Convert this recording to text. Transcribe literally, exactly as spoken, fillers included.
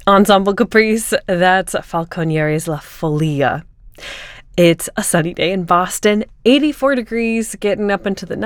Ensemble Caprice, that's Falconieri's La Folia. It's a sunny day in Boston, eighty-four degrees, getting up into the